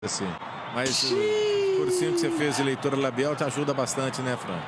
Assim. Mas o cursinho que você fez de leitura labial te ajuda bastante, né, Fran?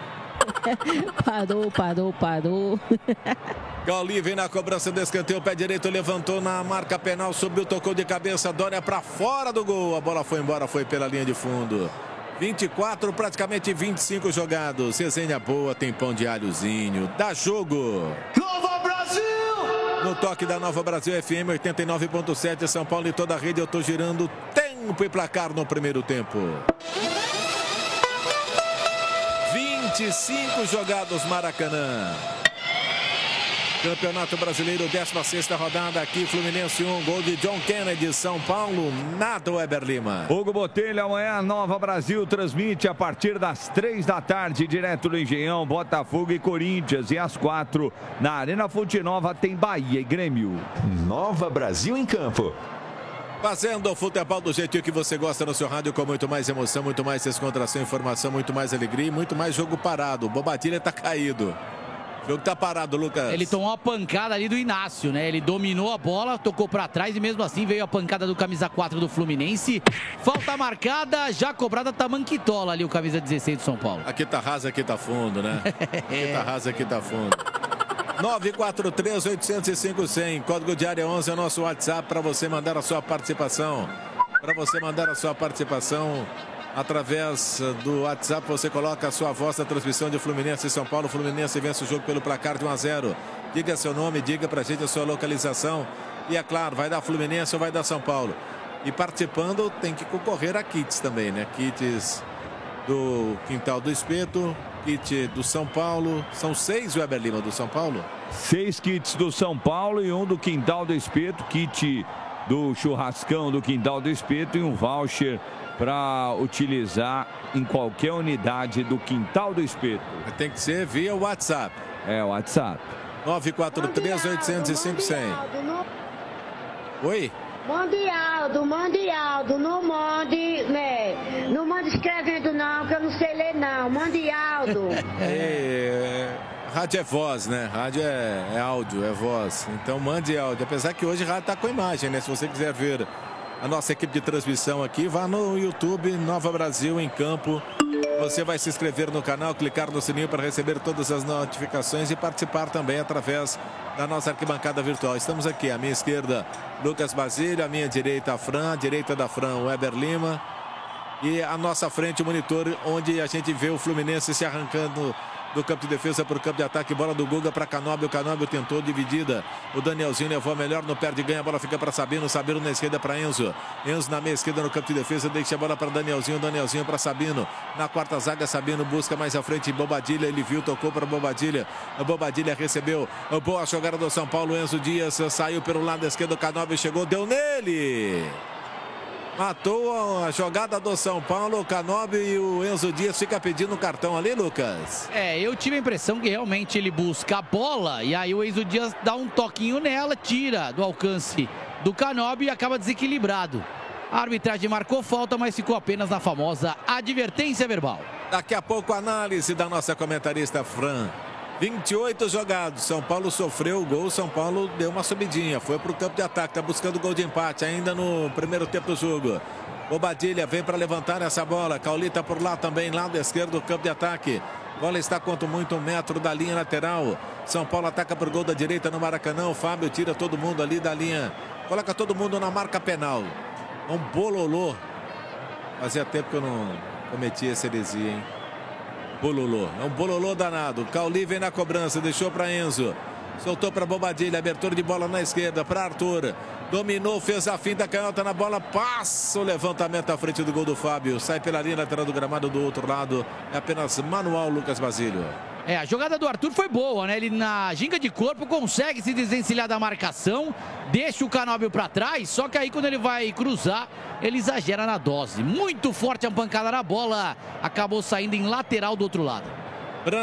Parou. Gauli vem na cobrança do escanteio, pé direito, levantou na marca penal, subiu, tocou de cabeça, Dória para fora do gol. A bola foi embora, foi pela linha de fundo. 24, praticamente 25 jogados. Resenha boa, tem pão de alhozinho. Dá jogo. Nova Brasil! No toque da Nova Brasil FM 89.7, São Paulo e toda a rede, eu tô girando tempo e placar no primeiro tempo. 25 jogados, Maracanã. Campeonato Brasileiro, 16ª rodada aqui, Fluminense 1, gol de John Kennedy, São Paulo, nada, Weber Lima. Hugo Botelho, amanhã Nova Brasil transmite a partir das 3 da tarde, direto do Engenhão, Botafogo e Corinthians. E às 4, na Arena Fonte Nova, tem Bahia e Grêmio. Nova Brasil em campo. Fazendo o futebol do jeitinho que você gosta no seu rádio, com muito mais emoção, muito mais descontração, informação, muito mais alegria e muito mais jogo parado. O Bobadilha tá caído. O jogo tá parado, Lucas. Ele tomou uma pancada ali do Inácio, né? Ele dominou a bola, tocou pra trás e mesmo assim veio a pancada do camisa 4 do Fluminense. Falta marcada, já cobrada, Tamanquitola ali, o camisa 16 do São Paulo. Aqui tá raso, aqui tá fundo, né? Aqui tá raso, aqui tá fundo. 943-805-100, código de área 11 é o nosso WhatsApp para você mandar a sua participação. Para você mandar a sua participação através do WhatsApp, você coloca a sua voz da transmissão de Fluminense e São Paulo. Fluminense vence o jogo pelo placar de 1-0. Diga seu nome, diga pra gente a sua localização. E é claro, vai dar Fluminense ou vai dar São Paulo. E participando tem que concorrer a kits também, né? Kits do Quintal do Espeto, kit do São Paulo. São 6, Weber Lima, do São Paulo? 6 kits do São Paulo e um do Quintal do Espeto, kit do churrascão do Quintal do Espeto e um voucher para utilizar em qualquer unidade do Quintal do Espeto. Tem que ser via WhatsApp. É, WhatsApp. 943-805-100. Oi? Mande Aldo, não mande, né? Não mande escrevendo não, que eu não sei ler não. Mande Aldo. Rádio é voz, né? Rádio é áudio, é voz. Então mande áudio. Apesar que hoje rádio tá com imagem, né? Se você quiser ver a nossa equipe de transmissão aqui, vá no YouTube, Nova Brasil em campo. Você vai se inscrever no canal, clicar no sininho para receber todas as notificações e participar também através da nossa arquibancada virtual. Estamos aqui, à minha esquerda, Lucas Basílio, à minha direita, a Fran, à direita da Fran, o Weber Lima. E à nossa frente, o monitor, onde a gente vê o Fluminense se arrancando do campo de defesa para o campo de ataque. Bola do Guga para Canóbio. Canóbio tentou dividida. O Danielzinho levou a melhor no perde ganha. A bola fica para Sabino. Sabino na esquerda para Enzo. Enzo na meia esquerda no campo de defesa. Deixa a bola para Danielzinho. Danielzinho para Sabino. Na quarta zaga, Sabino busca mais à frente. Bobadilha. Ele viu, tocou para Bobadilha. A Bobadilha recebeu. Boa jogada do São Paulo. Enzo Dias saiu pelo lado esquerdo. Canóbio chegou. Deu nele. Matou a jogada do São Paulo, o Canóbio, e o Enzo Dias fica pedindo cartão ali, Lucas. Eu tive a impressão que realmente ele busca a bola e aí o Enzo Dias dá um toquinho nela, tira do alcance do Canóbio e acaba desequilibrado. A arbitragem marcou falta, mas ficou apenas na famosa advertência verbal. Daqui a pouco a análise da nossa comentarista Fran. 28 jogados, São Paulo sofreu o gol, São Paulo deu uma subidinha, foi para o campo de ataque, está buscando gol de empate ainda no primeiro tempo do jogo. Bobadilha vem para levantar essa bola, Caulita por lá também, lado esquerdo do campo de ataque. Bola está quanto muito 1 metro da linha lateral. São Paulo ataca por gol da direita no Maracanã, o Fábio tira todo mundo ali da linha, coloca todo mundo na marca penal. Um bololô, fazia tempo que eu não cometia essa heresia, hein? Bololô, é um bololô danado. Cauli vem na cobrança, deixou para Enzo. Soltou para Bobadilha, abertura de bola na esquerda para Arthur. Dominou, fez a finta, canhota na bola, passa o levantamento à frente do gol do Fábio. Sai pela linha lateral do gramado do outro lado. É apenas manual, Lucas Basílio. A jogada do Arthur foi boa, né? Ele na ginga de corpo consegue se desvencilhar da marcação, deixa o Canóbio para trás, só que aí quando ele vai cruzar, ele exagera na dose. Muito forte a pancada na bola, acabou saindo em lateral do outro lado. Fran,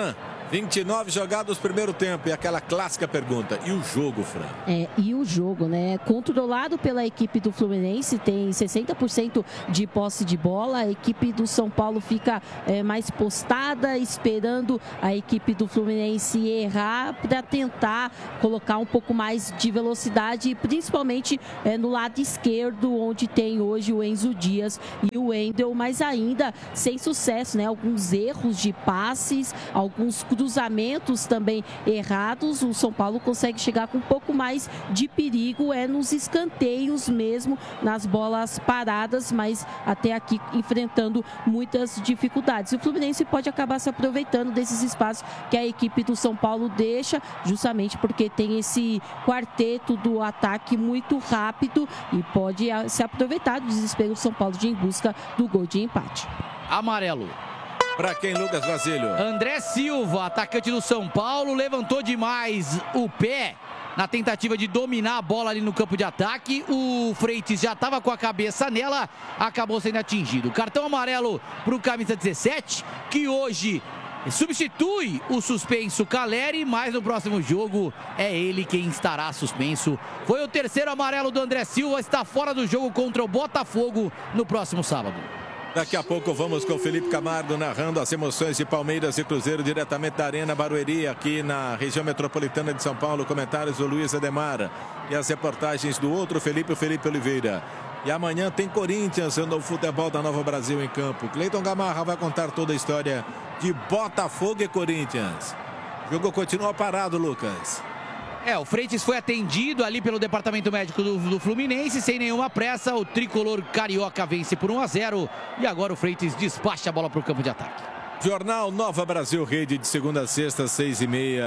29 jogados primeiro tempo. E aquela clássica pergunta, e o jogo, Fran? E o jogo, né? Controlado pela equipe do Fluminense, tem 60% de posse de bola. A equipe do São Paulo fica mais postada, esperando a equipe do Fluminense errar para tentar colocar um pouco mais de velocidade, principalmente no lado esquerdo, onde tem hoje o Enzo Dias e o Wendel, mas ainda sem sucesso, né? Alguns erros de passes, alguns cruzamentos também errados. O São Paulo consegue chegar com um pouco mais de perigo nos escanteios mesmo, nas bolas paradas, mas até aqui enfrentando muitas dificuldades. O Fluminense pode acabar se aproveitando desses espaços que a equipe do São Paulo deixa, justamente porque tem esse quarteto do ataque muito rápido e pode se aproveitar do desespero do São Paulo de ir em busca do gol de empate. Amarelo. Para quem, Lucas Basílio? André Silva, atacante do São Paulo, levantou demais o pé na tentativa de dominar a bola ali no campo de ataque. O Freitas já estava com a cabeça nela, acabou sendo atingido. Cartão amarelo para o camisa 17, que hoje substitui o suspenso Caleri, mas no próximo jogo é ele quem estará suspenso. Foi o terceiro amarelo do André Silva, está fora do jogo contra o Botafogo no próximo sábado. Daqui a pouco vamos com o Felipe Camargo narrando as emoções de Palmeiras e Cruzeiro diretamente da Arena Barueri, aqui na região metropolitana de São Paulo. Comentários do Luiz Ademar e as reportagens do outro Felipe, o Felipe Oliveira. E amanhã tem Corinthians no futebol da Nova Brasil em campo. Cleiton Gamarra vai contar toda a história de Botafogo e Corinthians. O jogo continua parado, Lucas. O Freitas foi atendido ali pelo departamento médico do Fluminense, sem nenhuma pressa. O tricolor carioca vence por 1-0 e agora o Freitas despacha a bola para o campo de ataque. Jornal Nova Brasil Rede, de segunda a sexta, 6h30.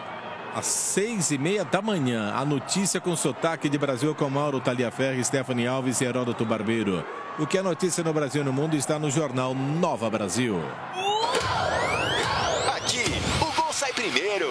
Às 6h30 da manhã, a notícia com sotaque de Brasil com Mauro Taliaferri, Stephanie Alves e Heródoto Barbeiro. O que é notícia no Brasil e no mundo está no Jornal Nova Brasil. Aqui, o gol sai primeiro.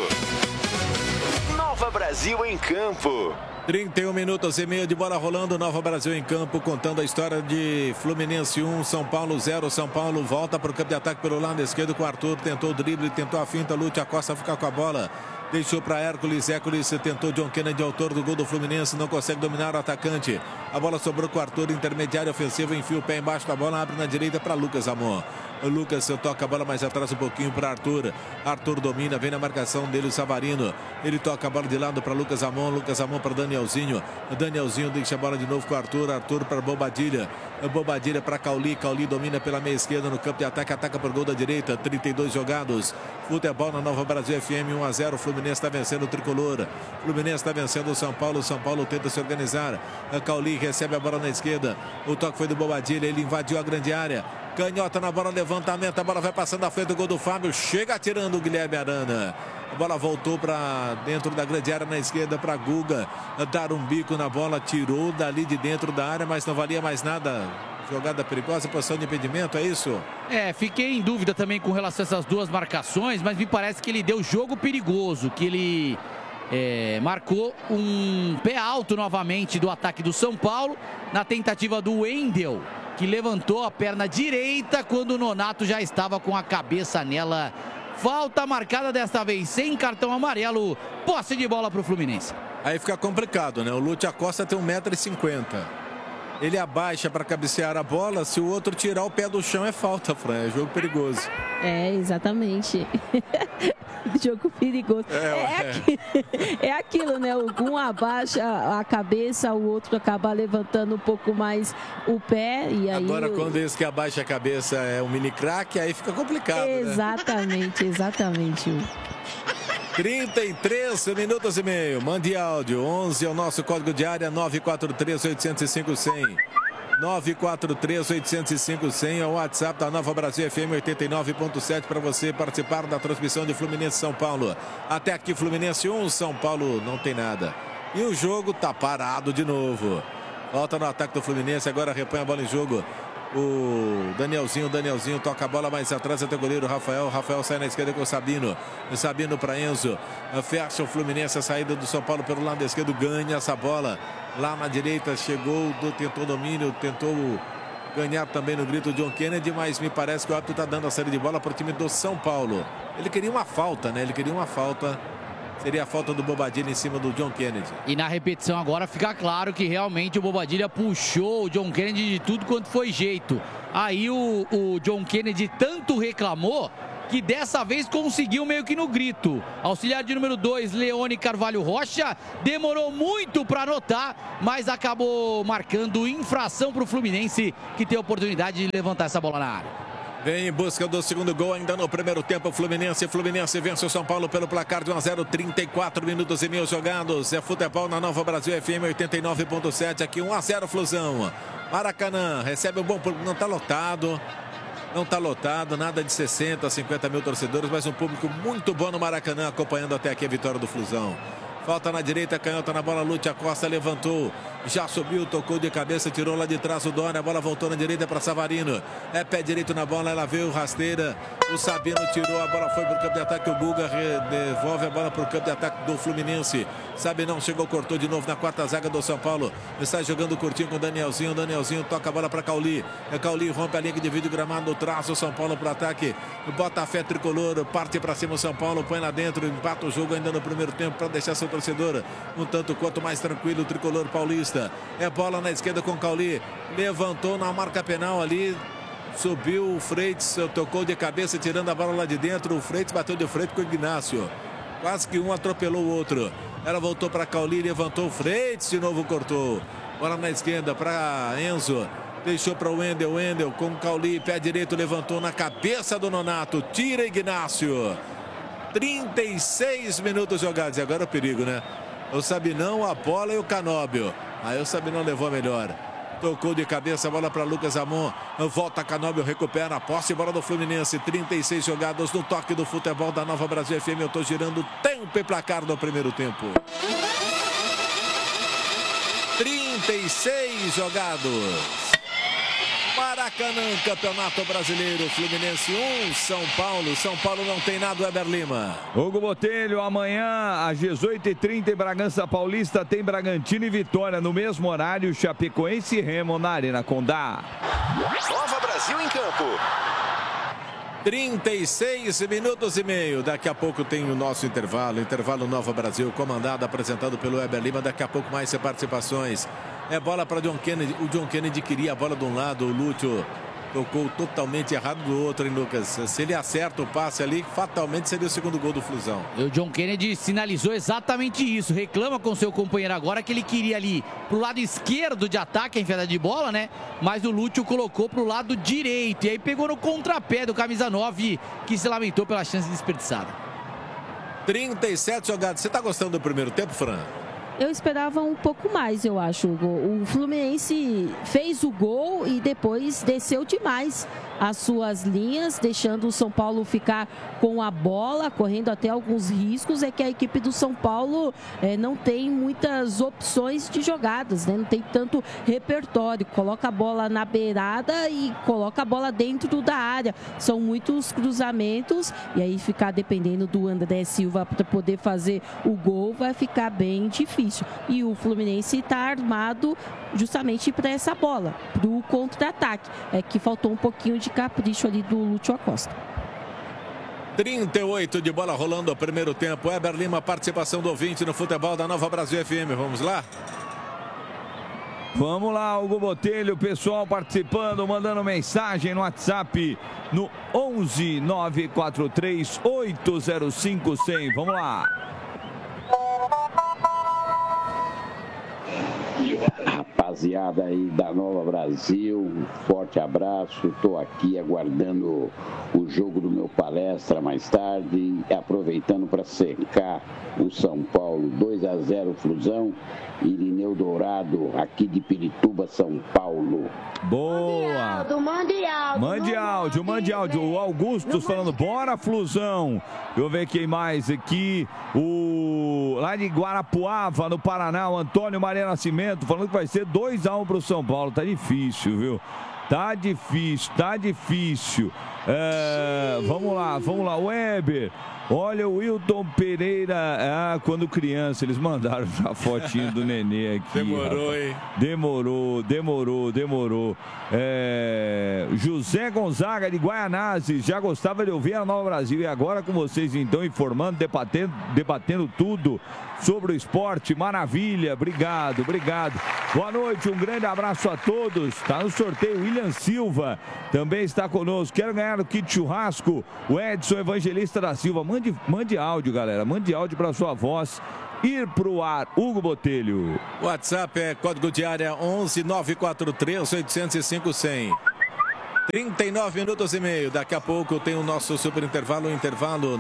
Nova Brasil em campo. 31 minutos e meio de bola rolando, Nova Brasil em campo, contando a história de Fluminense 1, São Paulo 0. São Paulo volta para o campo de ataque pelo lado esquerdo com o Arthur, tentou o drible, tentou a finta, Lúcio Acosta fica com a bola. Deixou para Hércules, tentou John Kennedy, autor do gol do Fluminense, não consegue dominar o atacante. A bola sobrou com o Arthur, intermediário ofensivo, enfia o pé embaixo da bola, abre na direita para Lucas Amon. O Lucas toca a bola mais atrás um pouquinho para Arthur. Arthur domina, vem na marcação dele o Savarino. Ele toca a bola de lado para Lucas Amon. Lucas Amon para Danielzinho. Danielzinho deixa a bola de novo com o Arthur. Arthur para Bobadilha. Bobadilha para Cauli. Cauli domina pela meia esquerda no campo de ataque. Ataca por gol da direita. 32 jogados. Futebol na Nova Brasil FM 1-0. Fluminense está vencendo o tricolor. Fluminense está vencendo o São Paulo. São Paulo tenta se organizar. Cauli recebe a bola na esquerda. O toque foi do Bobadilha. Ele invadiu a grande área. Canhota na bola, levantamento, a bola vai passando à frente do gol do Fábio, chega atirando o Guilherme Arana. A bola voltou para dentro da grande área na esquerda para Guga, dar um bico na bola, tirou dali de dentro da área, mas não valia mais nada. Jogada perigosa, posição de impedimento, é isso? Fiquei em dúvida também com relação a essas duas marcações, mas me parece que ele deu jogo perigoso, que ele marcou um pé alto novamente do ataque do São Paulo, na tentativa do Wendel, que levantou a perna direita quando o Nonato já estava com a cabeça nela. Falta marcada desta vez, sem cartão amarelo, posse de bola para o Fluminense. Aí fica complicado, né? O Lúcio Acosta tem 1,50 m. Ele abaixa para cabecear a bola, se o outro tirar o pé do chão é falta, Fran, é jogo perigoso. Exatamente. Jogo perigoso. É aquilo, né? Um abaixa a cabeça, o outro acaba levantando um pouco mais o pé. E aí agora, quando esse que abaixa a cabeça é um mini craque, aí fica complicado. Exatamente, né? Exatamente. 33 minutos e meio. Mande áudio. 11 é o nosso código de área, 943-805-100. 943-805-100 é o WhatsApp da Nova Brasil FM 89.7 para você participar da transmissão de Fluminense São Paulo. Até aqui Fluminense 1, São Paulo não tem nada. E o jogo tá parado de novo. Volta no ataque do Fluminense, agora repõe a bola em jogo. O Danielzinho toca a bola mais atrás até o goleiro Rafael sai na esquerda com o Sabino para Enzo, fecha o Fluminense, a saída do São Paulo pelo lado esquerdo, ganha essa bola lá na direita, chegou, tentou domínio, tentou ganhar também no grito John Kennedy, mas me parece que o árbitro está dando a saída de bola para o time do São Paulo. Ele queria uma falta, né? Ele queria uma falta. Seria a falta do Bobadilha em cima do John Kennedy. E na repetição agora fica claro que realmente o Bobadilha puxou o John Kennedy de tudo quanto foi jeito. Aí o John Kennedy tanto reclamou que dessa vez conseguiu meio que no grito. Auxiliar de número 2, Leone Carvalho Rocha, demorou muito para anotar, mas acabou marcando infração para o Fluminense, que tem a oportunidade de levantar essa bola na área. Vem em busca do segundo gol ainda no primeiro tempo. Fluminense vence o São Paulo pelo placar de 1-0, 34 minutos e meio jogados. É futebol na Nova Brasil FM 89.7. Aqui 1-0 Flusão. Maracanã recebe um bom público. Não está lotado. Não está lotado, nada de 60, 50 mil torcedores, mas um público muito bom no Maracanã, acompanhando até aqui a vitória do Flusão. Falta na direita, canhota na bola, Lúcio Acosta levantou, já subiu, tocou de cabeça, tirou lá de trás o Dória, a bola voltou na direita para Savarino. É pé direito na bola, ela veio rasteira, o Sabino tirou, a bola foi para o campo de ataque, o Guga devolve a bola para o campo de ataque do Fluminense. Sabinão chegou, cortou de novo na quarta zaga do São Paulo, está jogando curtinho com o Danielzinho, toca a bola para Cauli, Cauli rompe a linha de vídeo gramado, traz o São Paulo para o ataque, bota a fé tricolor, parte para cima o São Paulo, põe lá dentro, empata o jogo ainda no primeiro tempo para deixar seu torcedor um tanto quanto mais tranquilo, o tricolor paulista. É bola na esquerda com Cauli, levantou na marca penal ali, subiu o Freitas, tocou de cabeça tirando a bola lá de dentro, o Freitas bateu de frente com o Ignácio, quase que um atropelou o outro. Ela voltou para Cauli, levantou o Freitas, de novo cortou, bola na esquerda para Enzo, deixou para o Wendel com o Cauli, pé direito, levantou na cabeça do Nonato, tira Ignácio. 36 minutos jogados. E agora o perigo, né? O Sabinão, a bola e o Canóbio. Aí o Sabinão levou a melhor. Tocou de cabeça, a bola para Lucas Amon. Volta Canóbio, recupera a posse, bola do Fluminense. 36 jogados no toque do futebol da Nova Brasil FM. Eu estou girando tempo e placar do primeiro tempo. 36 jogados. Maracanã, Campeonato Brasileiro, Fluminense 1, São Paulo não tem nada, Weber Lima. Hugo Botelho, amanhã às 18h30 em Bragança Paulista tem Bragantino e Vitória. No mesmo horário, Chapecoense e Remo na Arena Condá. Nova Brasil em campo. 36 minutos e meio. Daqui a pouco tem o nosso intervalo Nova Brasil, comandado, apresentado pelo Weber Lima. Daqui a pouco mais participações. É bola para John Kennedy. O John Kennedy queria a bola de um lado, o Lúcio tocou totalmente errado do outro, hein, Lucas? Se ele acerta o passe ali, fatalmente seria o segundo gol do Flusão. E o John Kennedy sinalizou exatamente isso. Reclama com seu companheiro agora que ele queria ali pro lado esquerdo de ataque, a enfiada de bola, né? Mas o Lúcio colocou pro lado direito. E aí pegou no contrapé do camisa 9, que se lamentou pela chance desperdiçada. 37 jogados. Você tá gostando do primeiro tempo, Fran? Eu esperava um pouco mais, eu acho. O Fluminense fez o gol e depois desceu demais as suas linhas, deixando o São Paulo ficar com a bola, correndo até alguns riscos. É que a equipe do São Paulo não tem muitas opções de jogadas, né? Não tem tanto repertório. Coloca a bola na beirada e coloca a bola dentro da área. São muitos cruzamentos e aí ficar dependendo do André Silva para poder fazer o gol vai ficar bem difícil. E o Fluminense está armado justamente para essa bola, para o contra-ataque. É que faltou um pouquinho de capricho ali do Lúcio Acosta. 38 de bola rolando o primeiro tempo. Weber Lima, participação do ouvinte no futebol da Nova Brasil FM. Vamos lá? Vamos lá, Hugo Botelho, pessoal participando, mandando mensagem no WhatsApp no 11 943 805 100. Vamos lá. Rapaziada aí da Nova Brasil, um forte abraço. Estou aqui aguardando o jogo do meu palestra mais tarde, aproveitando para secar o São Paulo. 2-0 Flusão. Irineu Dourado, aqui de Pirituba, São Paulo. Boa! Mande áudio. O Augustus falando, bora Flusão. Deixa eu ver quem mais aqui. Lá de Guarapuava, no Paraná, o Antônio Maria Nascimento, falando que vai ser 2-1 pro São Paulo. Tá difícil, viu? Tá difícil. Vamos lá, Weber. Olha o Wilton Pereira, quando criança, eles mandaram a fotinho do nenê aqui. Demorou, rapaz. hein? Demorou. José Gonzaga de Guaianazes, já gostava de ouvir a Nova Brasil e agora com vocês então informando, debatendo tudo sobre o esporte, maravilha, obrigado. Boa noite, um grande abraço a todos. Tá no sorteio William Silva, também está conosco. Quero ganhar o kit churrasco, o Edson Evangelista da Silva. Mande áudio, galera, mande áudio para sua voz ir pro ar. Hugo Botelho. WhatsApp é código de área 11 943 805 100. 39 minutos e meio. Daqui a pouco tem o nosso super intervalo, Intervalo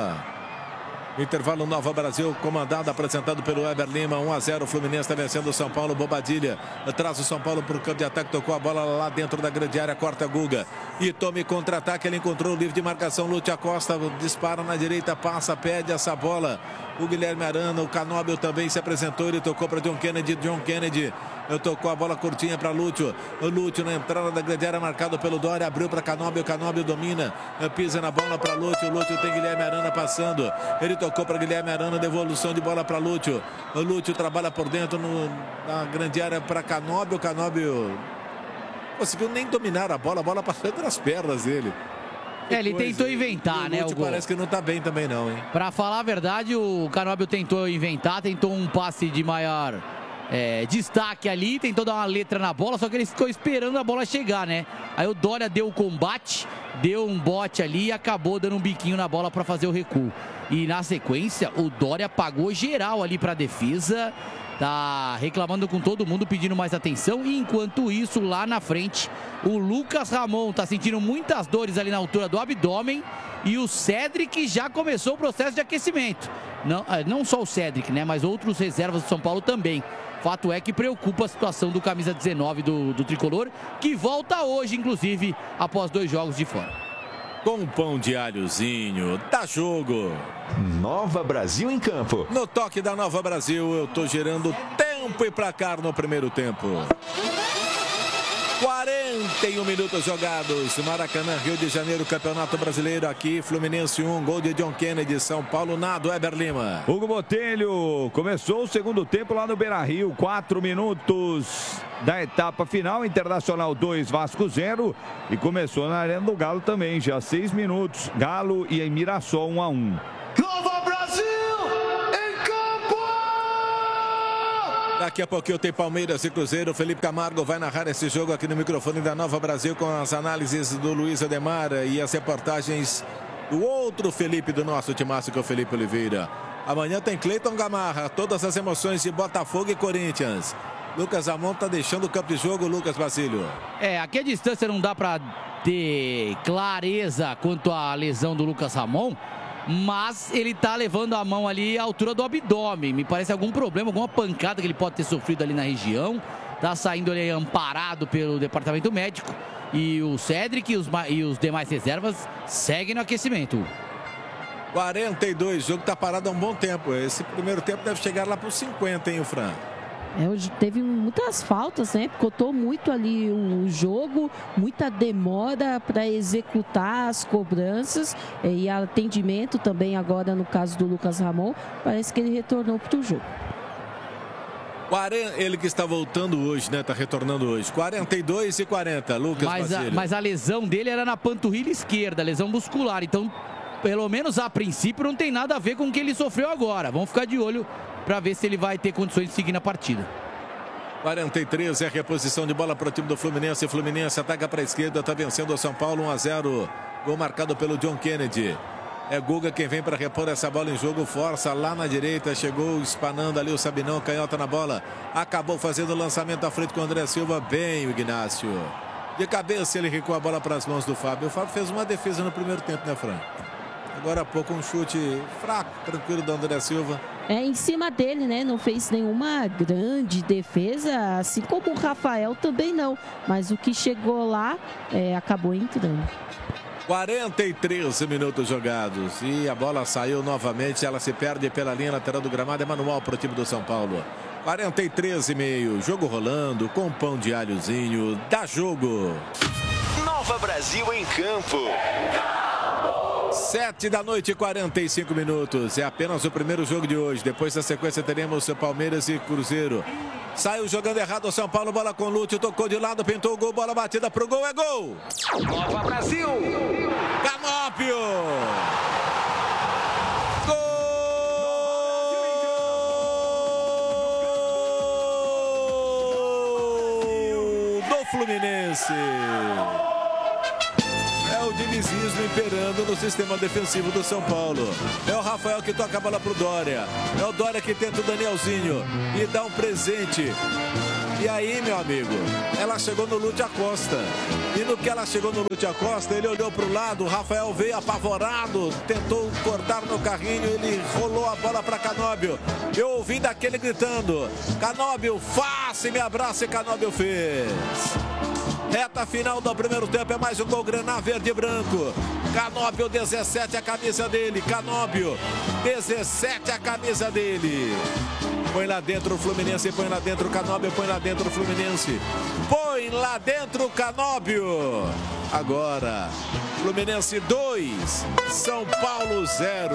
Nova Brasil, comandado, apresentado pelo Weber Lima. 1-0, o Fluminense está vencendo o São Paulo. Bobadilha traz o São Paulo para o campo de ataque, tocou a bola lá dentro da grande área, corta Guga e tome contra-ataque. Ele encontrou o livre de marcação, Lúcio Acosta dispara na direita, passa, pede essa bola. O Guilherme Arana, o Canóbio também se apresentou, ele tocou para John Kennedy tocou a bola curtinha para Lúcio. O Lúcio na entrada da grande área, marcado pelo Dória, abriu para Canóbio, Canóbio domina, pisa na bola para Lúcio. Lúcio tem Guilherme Arana passando, ele tocou para Guilherme Arana, devolução de bola para Lúcio. O Lúcio trabalha por dentro na grande área para Canóbio. Canóbio conseguiu nem dominar a bola passou entre as pernas dele. Ele tentou inventar, né? O Lúcio parece que não tá bem também não, hein? Pra falar a verdade, o Canóbio tentou inventar, tentou um passe de maior destaque ali, tentou dar uma letra na bola, só que ele ficou esperando a bola chegar, né? Aí o Dória deu o combate, deu um bote ali e acabou dando um biquinho na bola para fazer o recuo. E na sequência, o Dória pagou geral ali para a defesa, tá reclamando com todo mundo, pedindo mais atenção. E enquanto isso, lá na frente, o Lucas Ramon tá sentindo muitas dores ali na altura do abdômen. E o Cédric já começou o processo de aquecimento. Não só o Cédric, né? Mas outros reservas do São Paulo também. Fato é que preocupa a situação do camisa 19 do Tricolor, que volta hoje, inclusive, após 2 jogos de fora. Com pão de alhozinho, dá jogo. Nova Brasil em campo. No toque da Nova Brasil, eu tô gerando tempo e placar no primeiro tempo. 41 minutos jogados. Maracanã, Rio de Janeiro, Campeonato Brasileiro aqui. Fluminense 1, gol de John Kennedy. São Paulo nada, Weber Lima. Hugo Botelho, começou o segundo tempo lá no Beira-Rio. 4 minutos da etapa final. Internacional 2, Vasco 0. E começou na Arena do Galo também, já 6 minutos. Galo e Mirassol 1-1. Nova Brasil em campo! Daqui a pouquinho tem Palmeiras e Cruzeiro. Felipe Camargo vai narrar esse jogo aqui no microfone da Nova Brasil com as análises do Luiz Ademar e as reportagens do outro Felipe do nosso timaço, que é o Felipe Oliveira. Amanhã tem Cleiton Gamarra, todas as emoções de Botafogo e Corinthians. Lucas Ramon tá deixando o campo de jogo, Lucas Basílio. Aqui a distância não dá para ter clareza quanto à lesão do Lucas Ramon, mas ele tá levando a mão ali à altura do abdômen. Me parece algum problema, alguma pancada que ele pode ter sofrido ali na região. Tá saindo ali amparado pelo departamento médico. E o Cédric e os demais reservas seguem no aquecimento. 42, o jogo tá parado há um bom tempo. Esse primeiro tempo deve chegar lá para os 50, hein, o Fran? Hoje teve muitas faltas, né? Picotou muito ali o jogo, muita demora para executar as cobranças e atendimento também agora no caso do Lucas Ramon. Parece que ele retornou para o jogo. Ele que está voltando hoje, né? Está retornando hoje. 42 e 40, Lucas Basílio. Mas a lesão dele era na panturrilha esquerda, lesão muscular. Então, pelo menos a princípio, não tem nada a ver com o que ele sofreu agora. Vamos ficar de olho para ver se ele vai ter condições de seguir na partida. 43 é a reposição de bola para o time do Fluminense. O Fluminense ataca para a esquerda, está vencendo o São Paulo 1-0. Gol marcado pelo John Kennedy. É Guga quem vem para repor essa bola em jogo. Força lá na direita, chegou espanando ali o Sabinão, canhota na bola. Acabou fazendo o lançamento à frente com o André Silva. Bem o Ignácio. De cabeça ele recua a bola para as mãos do Fábio. O Fábio fez uma defesa no primeiro tempo, né, Fran? Agora há pouco um chute fraco, tranquilo do André Silva. Em cima dele, né? Não fez nenhuma grande defesa, assim como o Rafael também não. Mas o que chegou lá acabou entrando. 43 minutos jogados e a bola saiu novamente. Ela se perde pela linha lateral do gramado. É manual para o time do São Paulo. 43,5. Jogo rolando com pão de alhozinho. Dá jogo. Nova Brasil em campo. 7h, 45 minutos. É apenas o primeiro jogo de hoje. Depois da sequência teremos Palmeiras e Cruzeiro. Saiu jogando errado o São Paulo. Bola com Lúcio. Tocou de lado, pintou o gol. Bola batida pro gol. É gol. Nova Brasil. Canóbio. Fluminense. É o dinizismo imperando no sistema defensivo do São Paulo. É o Rafael que toca a bola pro Dória. É o Dória que tenta o Danielzinho e dá um presente. E aí, meu amigo, ela chegou no Lúcio Acosta. E no que ela chegou no Lúcio Acosta, ele olhou pro lado, o Rafael veio apavorado, tentou cortar no carrinho, ele rolou a bola para Canóbio. Eu ouvi daquele gritando: Canóbio, faça e me abraça, e Canóbio fez. Reta final do primeiro tempo, é mais um gol Graná verde e branco. Canóbio, 17, a camisa dele. Canóbio, 17, a camisa dele. Põe lá dentro o Fluminense, põe lá dentro o Canóbio, põe lá dentro o Fluminense. Põe lá dentro o Canóbio. Agora, Fluminense 2, São Paulo 0.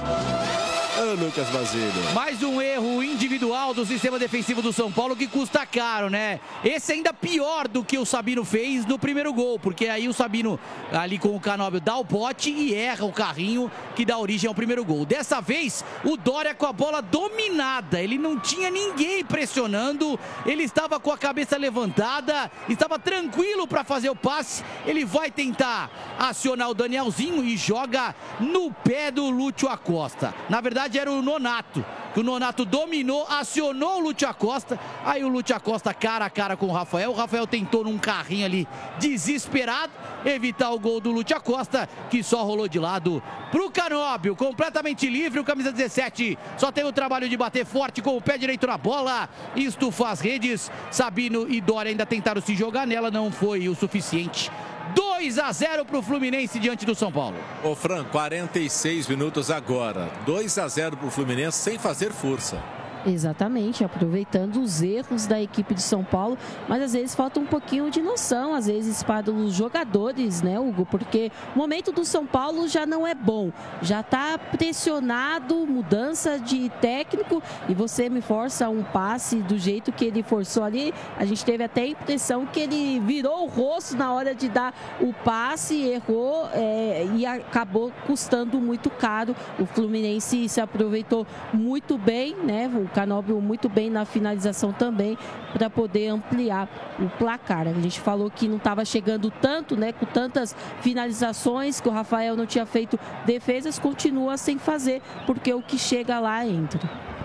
Lucas Basílio. Mais um erro individual do sistema defensivo do São Paulo que custa caro, né? Esse ainda pior do que o Sabino fez no primeiro gol, porque aí o Sabino ali com o Canóbio dá o bote e erra o carrinho que dá origem ao primeiro gol. Dessa vez, o Dória com a bola dominada, ele não tinha ninguém pressionando, ele estava com a cabeça levantada, estava tranquilo para fazer o passe, ele vai tentar acionar o Danielzinho e joga no pé do Lúcio Acosta. Na verdade, era o Nonato, que o Nonato dominou, acionou o Lúcio Acosta, aí o Lúcio Acosta cara a cara com o Rafael tentou num carrinho ali desesperado evitar o gol do Lúcio Acosta, que só rolou de lado pro Canóbio, completamente livre, o camisa 17 só tem o trabalho de bater forte com o pé direito na bola, estufar as redes. Sabino e Dória ainda tentaram se jogar nela, não foi o suficiente. 2-0 para o Fluminense diante do São Paulo. Ô Fran, 46 minutos agora. 2-0 para o Fluminense sem fazer força. Exatamente, aproveitando os erros da equipe de São Paulo, mas às vezes falta um pouquinho de noção, às vezes para os jogadores, né, Hugo? Porque o momento do São Paulo já não é bom, já está pressionado, mudança de técnico, e você me força um passe do jeito que ele forçou ali, a gente teve até a impressão que ele virou o rosto na hora de dar o passe, errou e acabou custando muito caro. O Fluminense se aproveitou muito bem, né? O Canóbio muito bem na finalização também, para poder ampliar o placar. A gente falou que não estava chegando tanto, né, com tantas finalizações, que o Rafael não tinha feito defesas, continua sem fazer, porque o que chega lá entra.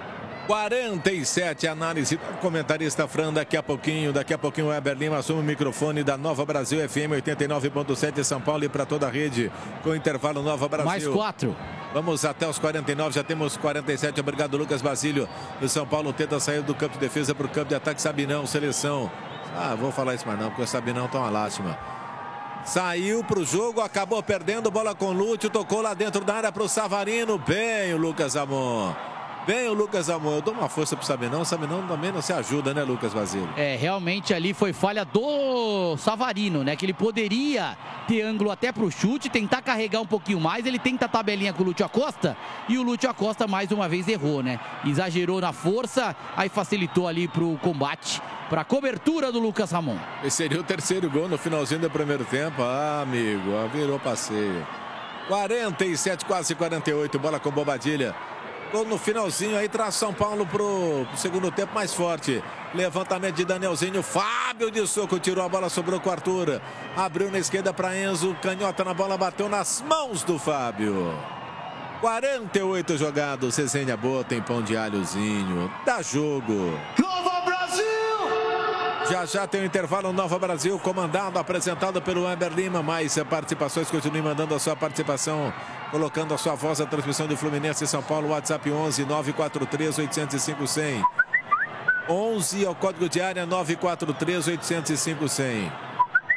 47, análise do comentarista Fran. Daqui a pouquinho o Weber Lima assume o microfone da Nova Brasil FM 89.7 São Paulo e para toda a rede, com intervalo Nova Brasil. Mais 4. Vamos até os 49, já temos 47. Obrigado, Lucas Basílio. O São Paulo tenta sair do campo de defesa para o campo de ataque. Sabinão, seleção. Vou falar isso mais não, porque o Sabinão tá uma lástima. Saiu para o jogo, acabou perdendo, bola com o Lúcio, tocou lá dentro da área para o Savarino. Bem o Lucas Amon. Bem o Lucas Amon, eu dou uma força pro Sabinão. O Sabinão também não se ajuda, né, Lucas Basílio? Realmente ali foi falha do Savarino, né? Que ele poderia ter ângulo até pro chute, tentar carregar um pouquinho mais. Ele tenta a tabelinha com o Lúcio Acosta e o Lúcio Acosta mais uma vez errou, né? Exagerou na força, aí facilitou ali pro combate, pra cobertura do Lucas Ramon. Esse seria o terceiro gol no finalzinho do primeiro tempo. Amigo, virou passeio. 47, quase 48, bola com Bobadilha. Gol no finalzinho aí, traz São Paulo pro segundo tempo mais forte. Levantamento de Danielzinho, Fábio de soco, tirou a bola, sobrou com o Arthur. Abriu na esquerda para Enzo, canhota na bola, bateu nas mãos do Fábio. 48 jogados, resenha boa, tem pão de alhozinho. Dá jogo. Nova Brasil! Já tem o intervalo Nova Brasil, comandado, apresentado pelo Weber Lima. Mais participações, continue mandando a sua participação, colocando a sua voz na transmissão de Fluminense e São Paulo. WhatsApp 11 943 805 100. 11 é o código de área, 943 805 100.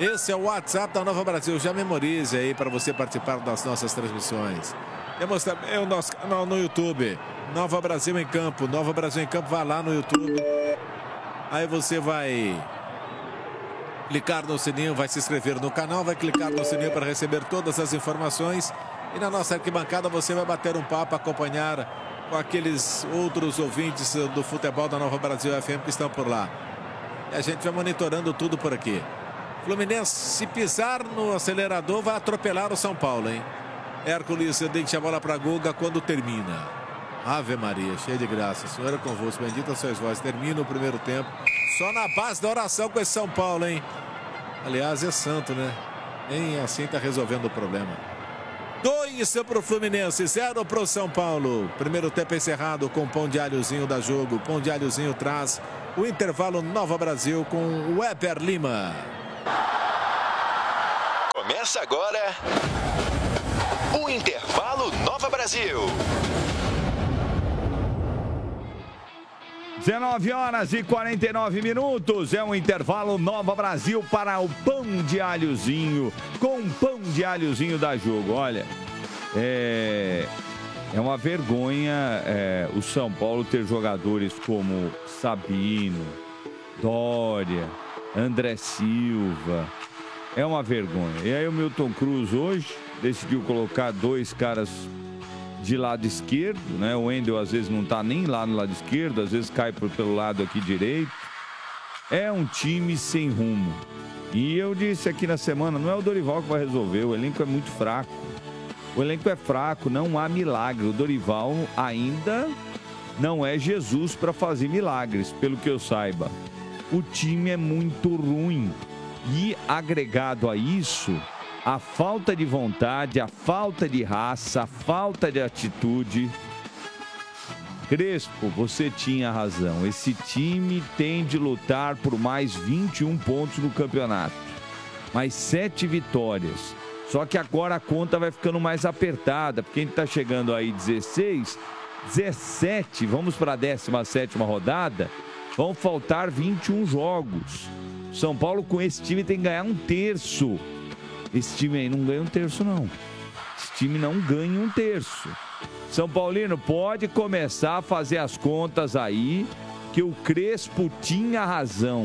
Esse é o WhatsApp da Nova Brasil. Já memorize aí para você participar das nossas transmissões. Temos também o nosso canal no YouTube. Nova Brasil em Campo. Nova Brasil em Campo, vai lá no YouTube. Aí você vai clicar no sininho, vai se inscrever no canal, vai clicar no sininho para receber todas as informações. E na nossa arquibancada você vai bater um papo, acompanhar com aqueles outros ouvintes do futebol da Nova Brasil FM que estão por lá. E a gente vai monitorando tudo por aqui. Fluminense, se pisar no acelerador, vai atropelar o São Paulo, hein? Hércules deixa a bola para Guga quando termina. Ave Maria, cheia de graça. Senhor é convosco, bendita sois vós. Termina o primeiro tempo. Só na base da oração com esse São Paulo, hein? Aliás, é santo, né? Nem assim tá resolvendo o problema. 2 para o Fluminense, 0 para o São Paulo. Primeiro tempo encerrado com o Pão de Alhozinho da jogo. Pão de Alhozinho traz o intervalo Nova Brasil com o Weber Lima. Começa agora o intervalo Nova Brasil. 19h49. É um intervalo Nova Brasil para o Pão de Alhozinho. Com o Pão de Alhozinho da jogo. Olha, é uma vergonha o São Paulo ter jogadores como Sabino, Dória, André Silva. É uma vergonha. E aí o Milton Cruz hoje decidiu colocar 2 caras de lado esquerdo, né? O Wendel às vezes não tá nem lá no lado esquerdo, às vezes cai pelo lado aqui direito. É um time sem rumo. E eu disse aqui na semana, não é o Dorival que vai resolver, o elenco é muito fraco. O elenco é fraco, não há milagre. O Dorival ainda não é Jesus para fazer milagres, pelo que eu saiba. O time é muito ruim. E agregado a isso, a falta de vontade, a falta de raça, a falta de atitude. Crespo, você tinha razão. Esse time tem de lutar por mais 21 pontos no campeonato. Mais 7 vitórias. Só que agora a conta vai ficando mais apertada, porque a gente está chegando aí 16, 17, vamos para a 17ª rodada, vão faltar 21 jogos. São Paulo com esse time tem que ganhar 1/3. Esse time aí não ganha 1/3 não. Esse time não ganha 1/3. São Paulino, pode começar a fazer as contas aí, que o Crespo tinha razão.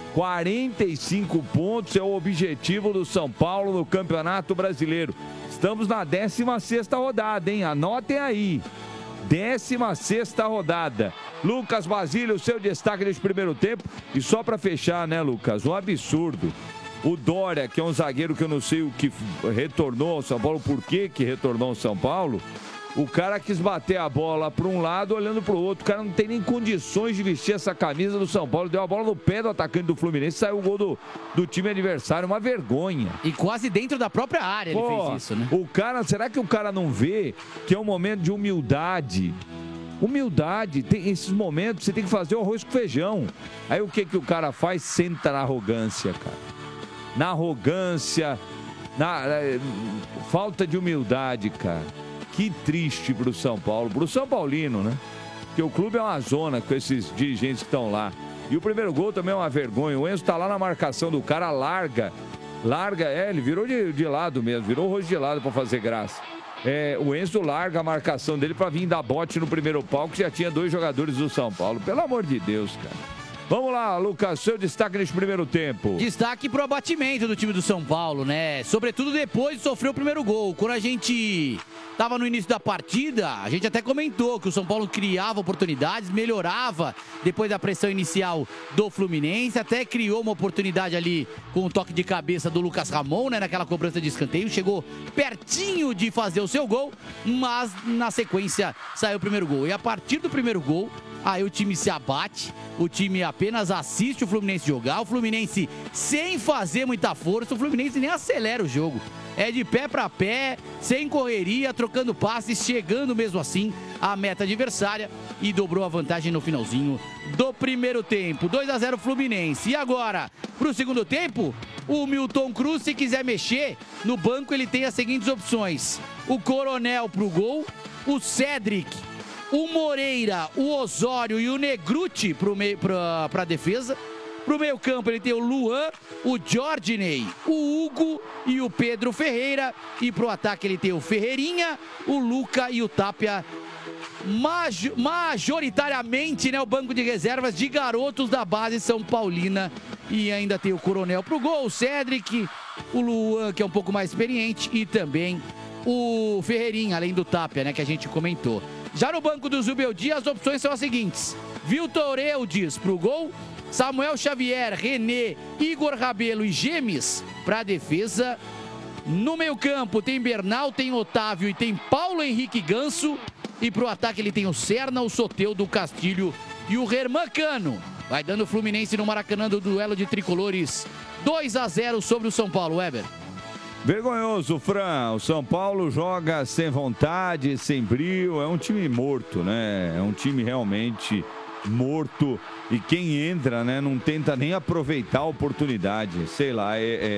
45 pontos é o objetivo do São Paulo no Campeonato Brasileiro. Estamos na 16ª rodada, hein? Anotem aí. 16ª rodada. Lucas Basílio, seu destaque nesse primeiro tempo. E só para fechar, né, Lucas? Um absurdo. O Dória, que é um zagueiro que eu não sei o que retornou ao São Paulo, por que retornou ao São Paulo. O cara quis bater a bola para um lado, olhando para o outro. O cara não tem nem condições de vestir essa camisa do São Paulo. Deu a bola no pé do atacante do Fluminense, saiu o gol do time adversário. Uma vergonha. E quase dentro da própria área ele fez isso, né? O cara, será que o cara não vê que é um momento de humildade? Humildade, tem esses momentos, você tem que fazer o arroz com feijão. Aí o que o cara faz? Senta na arrogância, cara. Na arrogância, na falta de humildade, cara. Que triste pro São Paulo, pro São Paulino, né? Porque o clube é uma zona com esses dirigentes que estão lá. E o primeiro gol também é uma vergonha. O Enzo tá lá na marcação do cara, larga, ele virou de lado mesmo, virou o rosto de lado pra fazer graça. O Enzo larga a marcação dele pra vir dar bote no primeiro pau, que já tinha 2 jogadores do São Paulo. Pelo amor de Deus, cara. Vamos lá, Lucas, seu destaque nesse primeiro tempo. Destaque pro abatimento do time do São Paulo, né? Sobretudo depois de sofrer o primeiro gol. Quando a gente tava no início da partida, a gente até comentou que o São Paulo criava oportunidades, melhorava depois da pressão inicial do Fluminense, até criou uma oportunidade ali com o toque de cabeça do Lucas Ramon, né? Naquela cobrança de escanteio, chegou pertinho de fazer o seu gol, mas na sequência saiu o primeiro gol. E a partir do primeiro gol, aí o time se abate, o time apenas assiste o Fluminense jogar, o Fluminense sem fazer muita força, o Fluminense nem acelera o jogo. É de pé para pé, sem correria, trocando passes, chegando mesmo assim à meta adversária e dobrou a vantagem no finalzinho do primeiro tempo. 2-0 Fluminense. E agora, pro segundo tempo, o Milton Cruz, se quiser mexer, no banco ele tem as seguintes opções. O Coronel pro gol, o Cédric, o Moreira, o Osório e o Negruti para a defesa. Pro meio campo ele tem o Luan, o Jordinei, o Hugo e o Pedro Ferreira. E pro ataque ele tem o Ferreirinha, o Luca e o Tapia. Majoritariamente, né, o banco de reservas de garotos da base São Paulina. E ainda tem o Coronel pro gol, o Cedric, o Luan, que é um pouco mais experiente, e também o Ferreirinha, além do Tapia, né, que a gente comentou. Já no banco do Zubeldia, as opções são as seguintes: Vitor Eudes pro gol, Samuel Xavier, René, Igor Rabelo e Gemes para a defesa. No meio campo tem Bernal, tem Otávio e tem Paulo Henrique Ganso. E pro ataque ele tem o Serna, o Soteldo, o Castilho e o Herman Cano. Vai dando o Fluminense no Maracanã do duelo de tricolores. 2-0 sobre o São Paulo, Weber. Vergonhoso, Fran. O São Paulo joga sem vontade, sem brio. É um time morto, né? É um time realmente morto. E quem entra, né, não tenta nem aproveitar a oportunidade. Sei lá,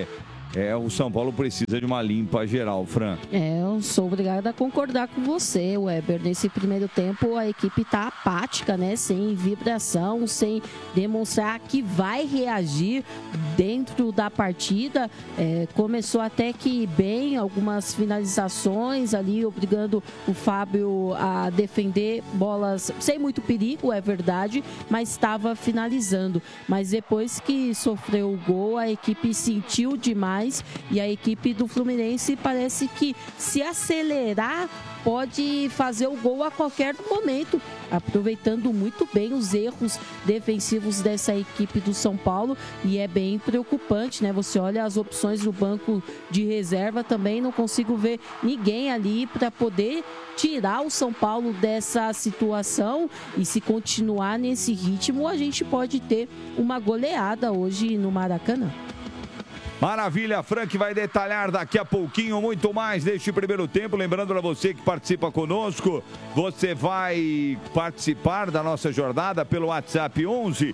o São Paulo precisa de uma limpa geral, Fran. Eu sou obrigada a concordar com você, Weber. Nesse primeiro tempo, a equipe está apática, né? Sem vibração, sem demonstrar que vai reagir dentro da partida. Começou até que bem, algumas finalizações ali, obrigando o Fábio a defender bolas sem muito perigo, é verdade, mas estava finalizando. Mas depois que sofreu o gol, a equipe sentiu demais. E a equipe do Fluminense parece que, se acelerar, pode fazer o gol a qualquer momento, aproveitando muito bem os erros defensivos dessa equipe do São Paulo. E é bem preocupante, né? Você olha as opções do banco de reserva, também não consigo ver ninguém ali para poder tirar o São Paulo dessa situação. E se continuar nesse ritmo, a gente pode ter uma goleada hoje no Maracanã. Maravilha, Frank vai detalhar daqui a pouquinho muito mais deste primeiro tempo. Lembrando para você que participa conosco, você vai participar da nossa jornada pelo WhatsApp 11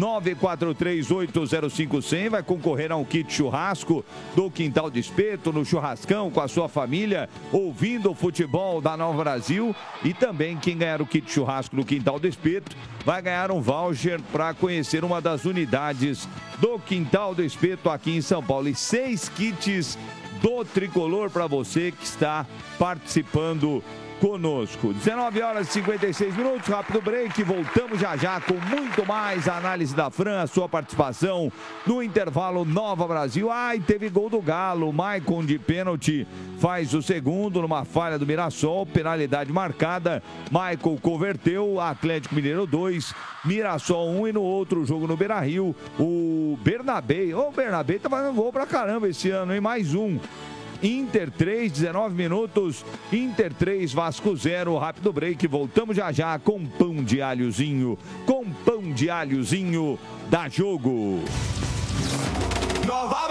943 805 100. Vai concorrer a um kit churrasco do Quintal do Espeto, no churrascão com a sua família, ouvindo o futebol da Nova Brasil. E também quem ganhar o kit churrasco do Quintal do Espeto vai ganhar um voucher para conhecer uma das unidades do Quintal do Espeto aqui em São Paulo. E 6 kits do Tricolor para você que está participando conosco. 19h56, rápido break, voltamos já com muito mais análise da Fran, a sua participação no intervalo Nova Brasil. E teve gol do Galo, Maicon de pênalti faz o segundo numa falha do Mirassol, penalidade marcada, Maicon converteu, Atlético Mineiro 2, Mirassol 1, e no outro jogo no Beira-Rio, o Bernabé tá fazendo gol pra caramba esse ano, hein? Mais um. Inter 3, 19 minutos, Inter 3, Vasco 0, rápido break, voltamos já com pão de alhozinho da Jogo. Nova